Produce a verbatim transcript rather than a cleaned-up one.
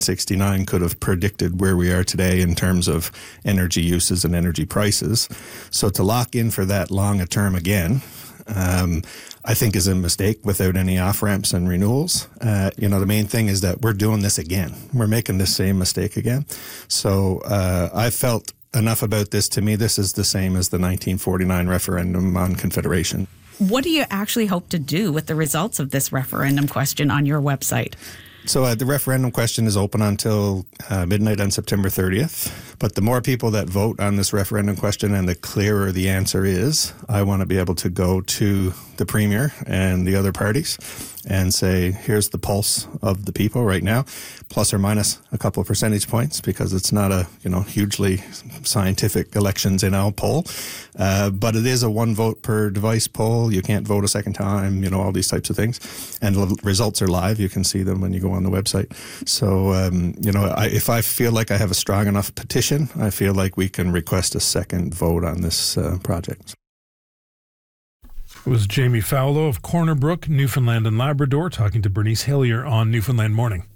sixty-nine could have predicted where we are today in terms of energy uses and energy prices. So to lock in for that long a term again, um, I think is a mistake without any off-ramps and renewals. Uh, you know, the main thing is that we're doing this again. We're making the same mistake again. So uh, I felt enough about this. To me, this is the same as the nineteen forty-nine referendum on Confederation. What do you actually hope to do with the results of this referendum question on your website? So uh, the referendum question is open until uh, midnight on September thirtieth. But the more people that vote on this referendum question and the clearer the answer is, I want to be able to go to the Premier and the other parties and say, here's the pulse of the people right now, plus or minus a couple of percentage points, because it's not a you know hugely scientific elections in our poll. Uh, but it is a one vote per device poll. You can't vote a second time, you know, all these types of things. And the results are live. You can see them when you go on the website. So, um, you know, I, if I feel like I have a strong enough petition, I feel like we can request a second vote on this uh, project. It was Jamie Fowler of Corner Brook, Newfoundland and Labrador, talking to Bernice Hillier on Newfoundland Morning.